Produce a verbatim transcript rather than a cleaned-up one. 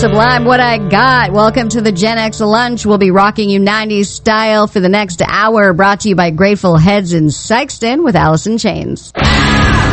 Sublime, What I Got. Welcome to the Gen X Lunch. We'll be rocking you nineties style for the next hour. Brought to you by Grateful Heads in Sykeston with Alice in Chains.